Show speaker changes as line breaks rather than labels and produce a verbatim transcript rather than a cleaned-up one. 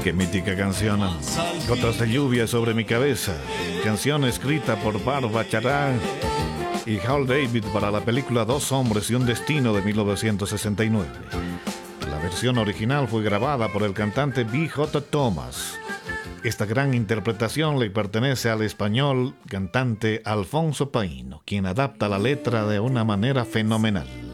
Qué mítica canción. Gotas de lluvia sobre mi cabeza. Canción escrita por Barba Chará y Hal David para la película Dos hombres y un destino de mil novecientos sesenta y nueve. La versión original fue grabada por el cantante B J Thomas. Esta gran interpretación le pertenece al español cantante Alfonso Paíno, quien adapta la letra de una manera fenomenal.